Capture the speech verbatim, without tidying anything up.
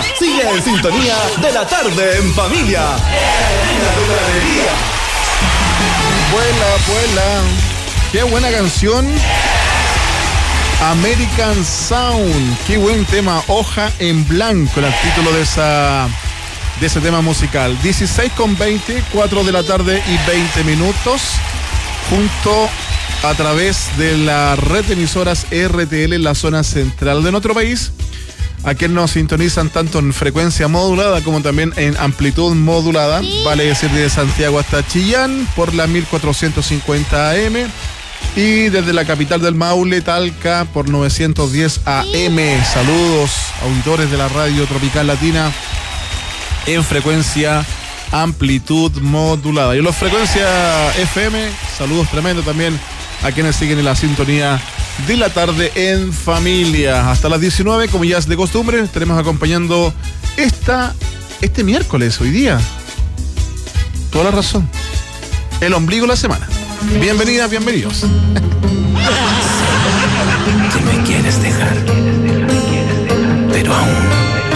sigue en sintonía de la tarde en familia. Vuela, vuela. Qué buena canción. American Sound. Qué buen tema. Hoja en blanco, el título de esa de ese tema musical. dieciséis con veinte, cuatro de la tarde y veinte minutos. Junto a través de la red de emisoras R T L en la zona central de nuestro país, a quienes nos sintonizan tanto en frecuencia modulada como también en amplitud modulada, sí. Vale decir desde Santiago hasta Chillán por la mil cuatrocientos cincuenta A M y desde la capital del Maule, Talca, por novecientos diez A M. Sí. Saludos, auditores de la radio Tropical Latina en frecuencia amplitud modulada. Y en la frecuencia F M, saludos tremendos también a quienes siguen en la sintonía de la tarde en familia. Hasta las diecinueve, como ya es de costumbre, estaremos acompañando esta, este miércoles, hoy día. Toda la razón. El ombligo de la semana. Bienvenidas, bienvenidos. Si me quieres dejar, pero aún